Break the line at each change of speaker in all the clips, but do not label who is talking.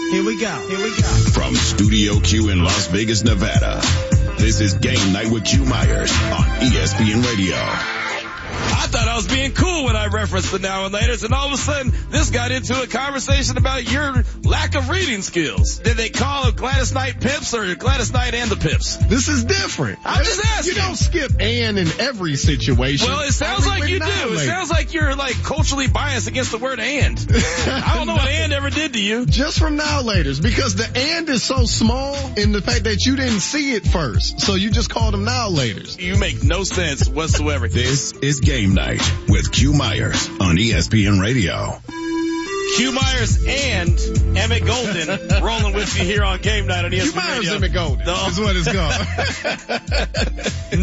Here we go.
From Studio Q in Las Vegas, Nevada, this is Game Night with Q Myers on ESPN Radio.
I thought I was being cool when I referenced the now and laters, and all of a sudden, this got into a conversation about your lack of reading skills. Did they call it Gladys Knight Pips or Gladys Knight and the Pips?
This is different.
I'm just asking.
You don't skip "and" in every situation.
Well, it sounds
Only
like you
with
do.
now
It
laters.
sounds like you're like culturally biased against the word "and." I don't know what "and" ever did to you.
Just from now laters, because the "and" is so small in the fact that you didn't see it first, so you just called them now laters.
You make no sense whatsoever.
This is Game Night with Q Myers on ESPN Radio.
Q Myers and Emmett Golden rolling with you here on Game Night on ESPN
Q Myers
Radio.
Emmett Golden is what it's called.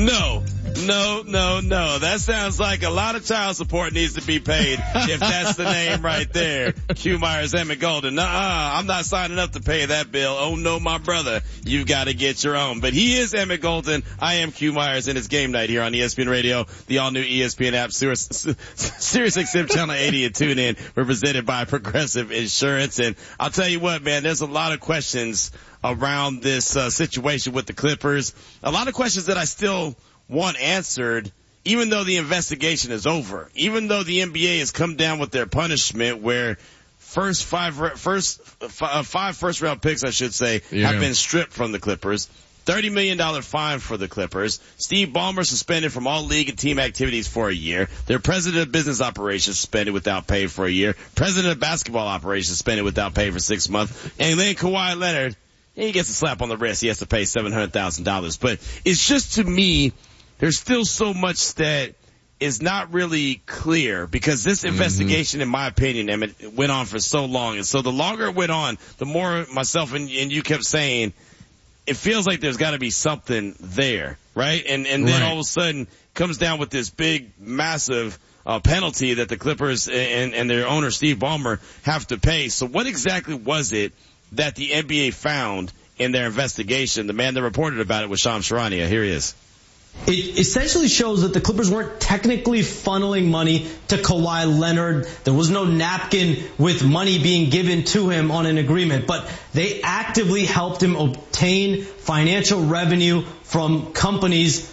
No. That sounds like a lot of child support needs to be paid if that's the name right there. Q Myers, Emmett Golden. I'm not signing up to pay that bill. Oh no, my brother. You've got to get your own. But he is Emmett Golden. I am Q Myers, and it's Game Night here on ESPN Radio, the all-new ESPN app, Sirius XM Channel 80 and tune in. We're presented by Progressive Insurance. And I'll tell you what, man, there's a lot of questions around this situation with the Clippers. A lot of questions that I still want answered, even though the investigation is over, even though the NBA has come down with their punishment where five first round picks, I should say, have been stripped from the Clippers. $30 million fine for the Clippers. Steve Ballmer suspended from all league and team activities for a year. Their president of business operations suspended without pay for a year. President of basketball operations suspended without pay for 6 months. And then Kawhi Leonard, he gets a slap on the wrist. He has to pay $700,000. But it's just, to me, there's still so much that is not really clear because this investigation, in my opinion, Emmett, went on for so long. And so the longer it went on, the more myself and you kept saying, it feels like there's got to be something there, right? And then all of a sudden comes down with this big, massive penalty that the Clippers and their owner, Steve Ballmer, have to pay. So what exactly was it that the NBA found in their investigation? The man that reported about it was Shams Charania. Here he is.
It essentially shows that the Clippers weren't technically funneling money to Kawhi Leonard. There was no napkin with money being given to him on an agreement, but they actively helped him obtain financial revenue from companies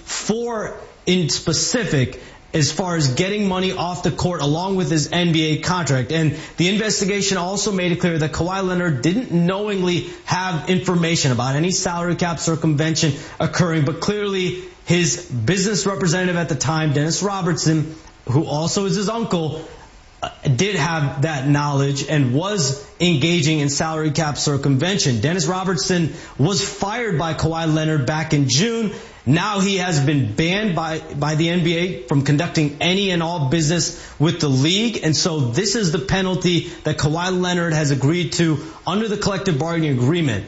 in specific as far as getting money off the court along with his NBA contract. And the investigation also made it clear that Kawhi Leonard didn't knowingly have information about any salary cap circumvention occurring, but clearly his business representative at the time, Dennis Robertson, who also is his uncle, did have that knowledge and was engaging in salary cap circumvention. Dennis Robertson was fired by Kawhi Leonard back in June. Now he has been banned by the NBA from conducting any and all business with the league. And so this is the penalty that Kawhi Leonard has agreed to under the collective bargaining agreement.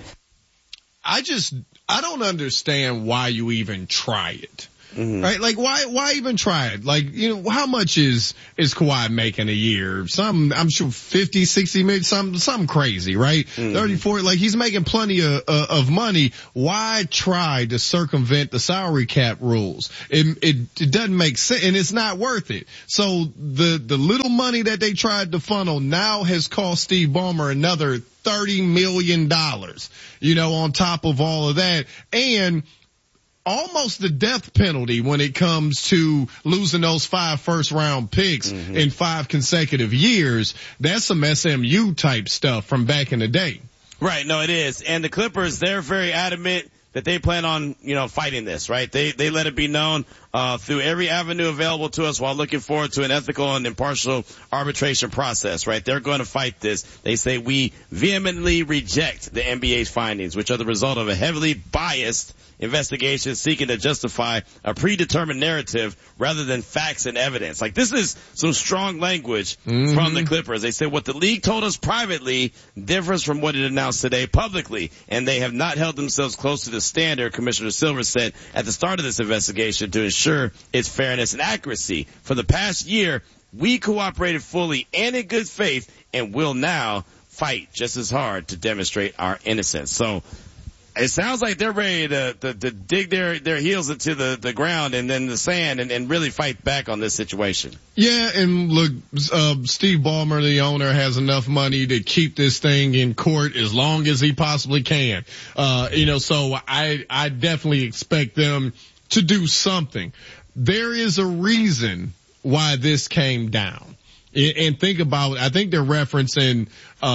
I don't understand why you even try it. Right? Like, why even try it? Like, how much is Kawhi making a year? I'm sure 50, 60 million, something crazy, right? 30, 40, like he's making plenty of money. Why try to circumvent the salary cap rules? It doesn't make sense, and it's not worth it. So the little money that they tried to funnel now has cost Steve Ballmer another $30 million, on top of all of that. And almost the death penalty when it comes to losing those 5 first-round picks in 5 consecutive years. That's some SMU type stuff from back in the day.
Right. No, it is. And the Clippers, they're very adamant that they plan on, fighting this, right? They let it be known, through every avenue available to us while looking forward to an ethical and impartial arbitration process, right? They're going to fight this. They say we vehemently reject the NBA's findings, which are the result of a heavily biased investigation seeking to justify a predetermined narrative rather than facts and evidence. Like, this is some strong language from the Clippers. They said what the league told us privately differs from what it announced today publicly, and they have not held themselves close to the standard, Commissioner Silver said at the start of this investigation, to ensure its fairness and accuracy. For the past year, we cooperated fully and in good faith and will now fight just as hard to demonstrate our innocence. So It sounds like they're ready to dig their heels into the ground and then the sand and really fight back on this situation.
Yeah, and look, Steve Ballmer, the owner, has enough money to keep this thing in court as long as he possibly can. So I definitely expect them to do something. There is a reason why this came down. And think about, I think they're referencing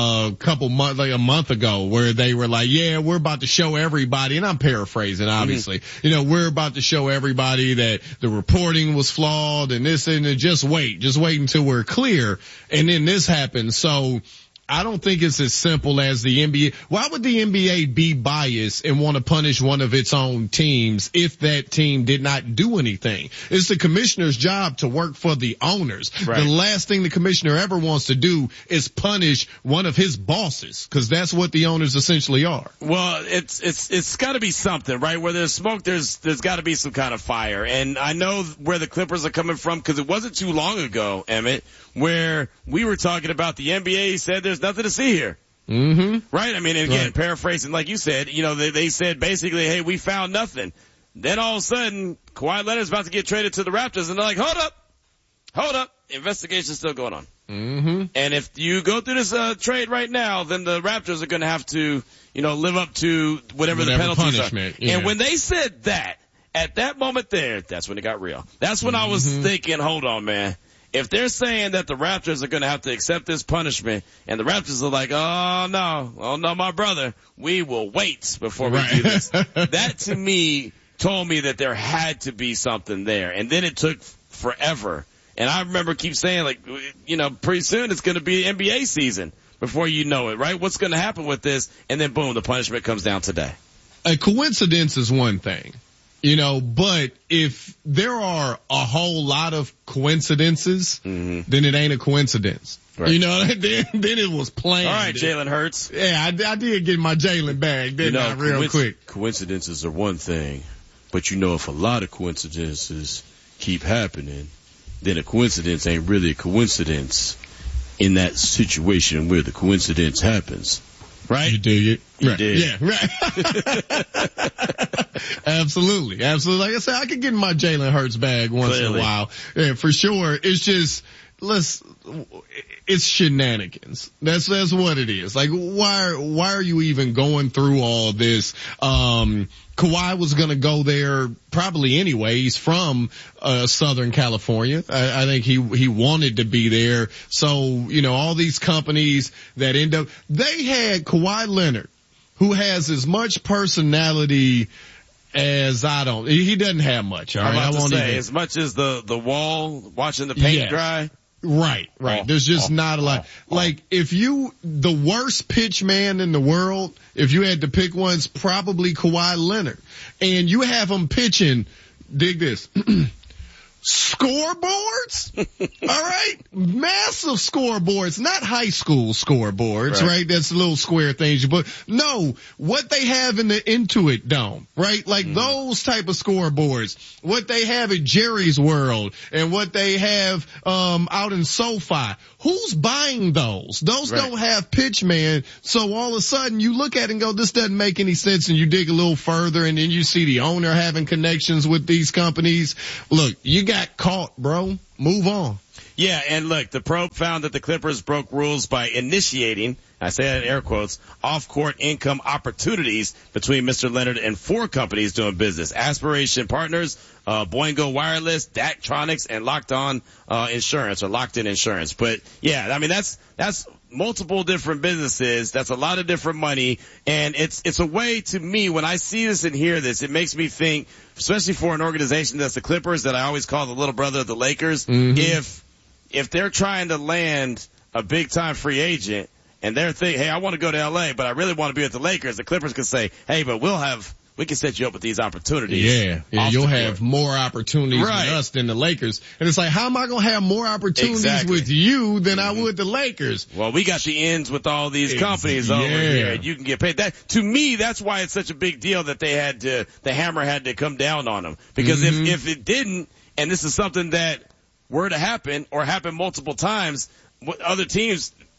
a month ago where they were like, yeah, we're about to show everybody, and I'm paraphrasing obviously, we're about to show everybody that the reporting was flawed and this and just wait until we're clear. And then this happened. So I don't think it's as simple as the NBA. Why would the NBA be biased and want to punish one of its own teams if that team did not do anything? It's the commissioner's job to work for the owners. Right. The last thing the commissioner ever wants to do is punish one of his bosses, because that's what the owners essentially are.
Well, it's got to be something, right? Where there's smoke, there's got to be some kind of fire. And I know where the Clippers are coming from, because it wasn't too long ago, Emmett, where we were talking about the NBA said there's nothing to see here.
Mm-hmm.
Right? I mean, and again, paraphrasing, like you said, they said basically, hey, we found nothing. Then all of a sudden, Kawhi Leonard's about to get traded to the Raptors, and they're like, hold up. Investigation's still going on.
Mm-hmm.
And if you go through this trade right now, then the Raptors are going to have to, live up to whatever the penalties
punishment,
are. Yeah. And when they said that, at that moment there, that's when it got real. That's when I was thinking, hold on, man. If they're saying that the Raptors are going to have to accept this punishment, and the Raptors are like, oh no, my brother, we will wait before we do this. That to me told me that there had to be something there. And then it took forever. And I remember keep saying, pretty soon it's going to be NBA season before you know it, right? What's going to happen with this? And then boom, the punishment comes down today.
A coincidence is one thing. But if there are a whole lot of coincidences, then it ain't a coincidence.
Right.
Then it was planned.
All right, Jalen Hurts.
Yeah, I did get my Jalen bag, didn't I, real quick.
Coincidences are one thing, but if a lot of coincidences keep happening, then a coincidence ain't really a coincidence in that situation where the coincidence happens. Right?
You dig it?
You
right.
did.
Yeah, right. Absolutely. Like I said, I could get in my Jalen Hurts bag once in a while. Yeah, for sure. It's just, it's shenanigans. That's what it is. Like, why are you even going through all this? Kawhi was gonna go there probably anyway. He's from, Southern California. I think he wanted to be there. So, all these companies that they had Kawhi Leonard, who has as much personality as he doesn't have much. All right.
I won't say as much as the wall watching the paint dry.
Right. There's just not a lot. Like, the worst pitch man in the world, if you had to pick one, it's probably Kawhi Leonard. And you have him pitching, dig this, scoreboards? All right? Massive scoreboards, not high school scoreboards, right? That's little square things. But no, what they have in the Intuit Dome, right? Like those type of scoreboards. What they have at Jerry's World and what they have, out in SoFi. Who's buying those? Those don't have pitch man. So all of a sudden you look at it and go, this doesn't make any sense. And you dig a little further and then you see the owner having connections with these companies. Look, you got caught, bro. Move on.
Yeah, and look, the probe found that the Clippers broke rules by initiating, I say that in air quotes, off-court income opportunities between Mr. Leonard and 4 companies doing business. Aspiration Partners, Boingo Wireless, Daktronics, and Locked In Insurance. But yeah, I mean, that's multiple different businesses. That's a lot of different money. And it's a way to me, when I see this and hear this, it makes me think, especially for an organization that's the Clippers, that I always call the little brother of the Lakers. If they're trying to land a big time free agent and they're thinking, hey, I want to go to LA, but I really want to be with the Lakers, the Clippers can say, hey, but we can set you up with these opportunities.
Yeah, you'll have more opportunities with us than the Lakers. And it's like, how am I going to have more opportunities with you than I would the Lakers?
Well, we got the ends with all these companies over here, and you can get paid. That, to me, that's why it's such a big deal that the hammer had to come down on them. Because if it didn't, and this is something that were to happen or happen multiple times, other teams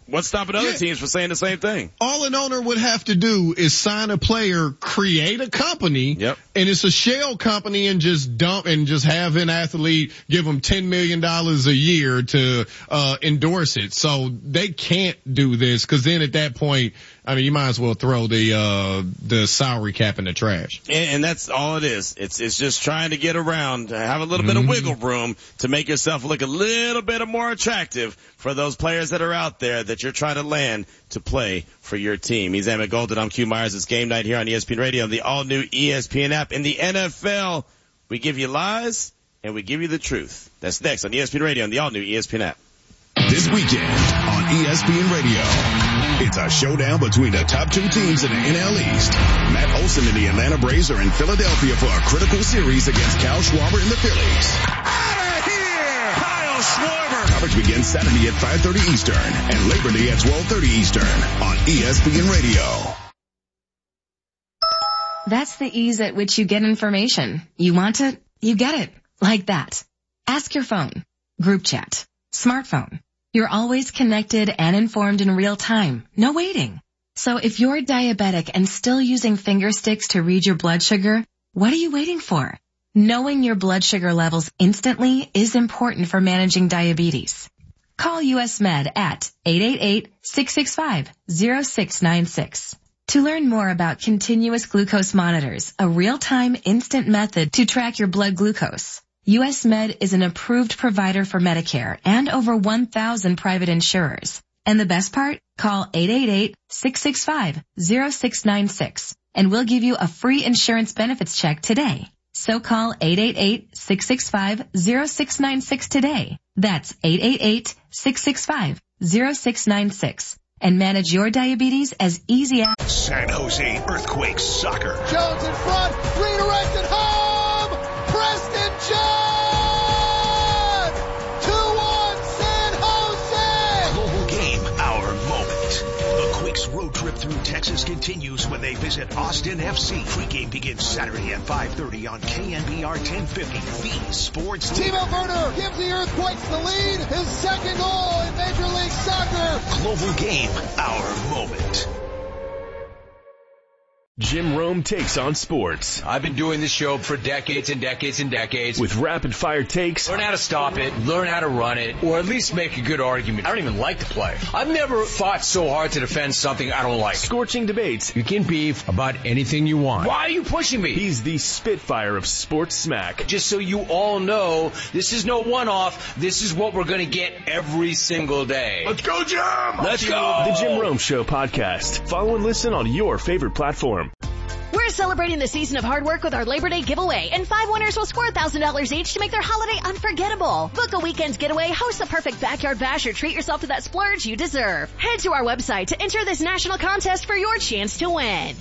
What's stopping other teams from saying the same thing?
All an owner would have to do is sign a player, create a company,
Yep.
and it's a shell company, and just have an athlete, give them $10 million a year to endorse it. So they can't do this, because then at that point, I mean, you might as well throw the salary cap in the trash.
And that's all it is. It's just trying to get around, have a little bit of wiggle room to make yourself look a little bit more attractive for those players that are out there that you're trying to land to play for your team. He's Emmett Golden. I'm Q Myers. It's Game Night here on ESPN Radio and the all-new ESPN app. In the NFL, we give you lies and we give you the truth. That's next on ESPN Radio and the all-new ESPN app.
This weekend on ESPN Radio, it's a showdown between the top two teams in the NL East. Matt Olson and the Atlanta Braves are in Philadelphia for a critical series against Kyle Schwarber and the Phillies.
Out of here! Kyle Schwarber!
Coverage begins Saturday at 5:30 Eastern and Labor Day at 12:30 Eastern on ESPN Radio.
That's the ease at which you get information. You want it, you get it. Like that. Ask your phone. Group chat. Smartphone. You're always connected and informed in real time. No waiting. So if you're diabetic and still using finger sticks to read your blood sugar, what are you waiting for? Knowing your blood sugar levels instantly is important for managing diabetes. Call US Med at 888-665-0696. To learn more about continuous glucose monitors, a real-time instant method to track your blood glucose. US Med is an approved provider for Medicare and over 1,000 private insurers. And the best part? Call 888-665-0696 and we'll give you a free insurance benefits check today. So call 888-665-0696 today. That's 888-665-0696 and manage your diabetes as easy as
San Jose Earthquakes soccer.
Jones in front, redirected home! Preston John! 2-1 San Jose!
Global game, our moment. The Quakes road trip through Texas continues when they visit Austin FC. Pre-game begins Saturday at 5:30 on KNBR 1050, the sports leader.
Timo Werner gives the Earthquakes the lead, his second goal in Major League Soccer.
Global game, our moment.
Jim Rome takes on sports.
I've been doing this show for decades and decades and decades.
With rapid fire takes.
Learn how to stop it, learn how to run it, or at least make a good argument. I don't even like to play. I've never fought so hard to defend something I don't like.
Scorching debates.
You can beef about anything you want. Why are you pushing me?
He's the Spitfire of sports smack.
Just so you all know, this is no one-off. This is what we're going to get every single day.
Let's go, Jim!
Let's go!
The Jim Rome Show podcast. Follow and listen on your favorite platform.
We're celebrating the season of hard work with our Labor Day giveaway, and 5 winners will score $1,000 each to make their holiday unforgettable. Book a weekend's getaway, host a perfect backyard bash, or treat yourself to that splurge you deserve. Head to our website to enter this national contest for your chance to win.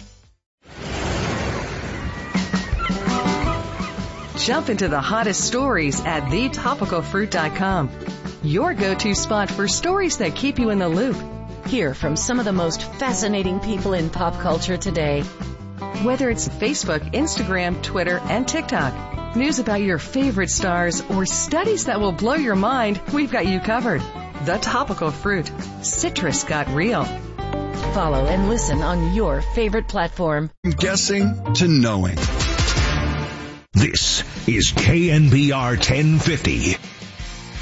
Jump into the hottest stories at thetopicalfruit.com. Your go-to spot for stories that keep you in the loop.
Hear from some of the most fascinating people in pop culture today.
Whether it's Facebook, Instagram, Twitter, and TikTok, news about your favorite stars, or studies that will blow your mind, we've got you covered. The Topical Fruit. Citrus got real.
Follow and listen on your favorite platform.
From guessing to knowing. This is KNBR 1050.